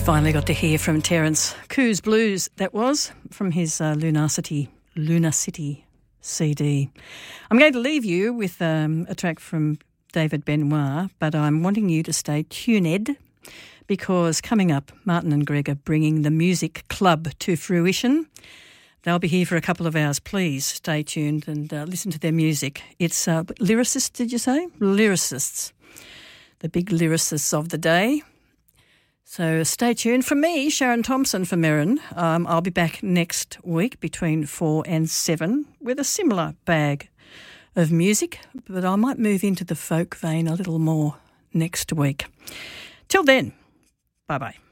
Finally got to hear from Terence Coos Blues, that was, from his Lunar City CD. I'm going to leave you with a track from David Benoit, but I'm wanting you to stay tuned because coming up, Martin and Greg are bringing the Music Club to fruition. They'll be here for a couple of hours. Please stay tuned and listen to their music. It's lyricists, did you say? Lyricists. The big lyricists of the day. So stay tuned. From me, Sharon Thompson for Merrin, I'll be back next week between 4 and 7 with a similar bag of music, but I might move into the folk vein a little more next week. Till then, bye-bye.